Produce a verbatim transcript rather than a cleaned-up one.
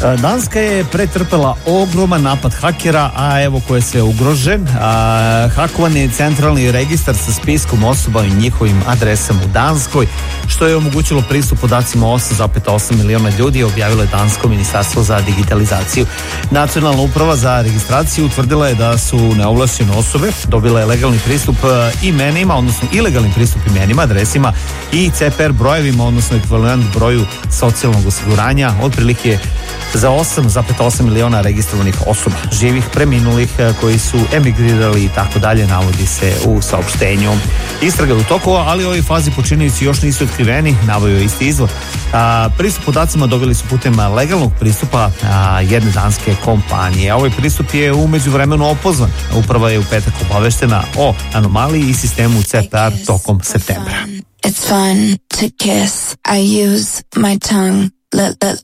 Danska je pretrpela ogroman napad hakera, a evo ko je sve ugrožen. A, hakovan je centralni registar sa spiskom osoba i njihovim adresama u Danskoj, što je omogućilo pristup podacima osam zarez osam miliona ljudi, objavilo je Dansko ministarstvo za digitalizaciju. Nacionalna uprava za registraciju utvrdila je da su neovlašćene osobe dobile legalni pristup imenima, odnosno ilegalni pristup imenima, adresima i C P R brojevima, odnosno ekvivalent broju socijalnog osiguranja, otprilike za osam zarez osam miliona registrovanih osoba, živih, preminulih, koji su emigrirali i tako dalje, navodi se u saopštenju. Istraga je u toku, ali u ovoj fazi počinioci još nisu otkriveni, naveo je isti izvor. A, pristup podacima dobili su putem legalnog pristupa a, jedne danske kompanije. Ovaj pristup je u međuvremenu opozvan. Uprava je u petak obaveštena o anomaliji i sistemu C P R tokom septembra. It's fun to kiss. I use my tongue. Let, let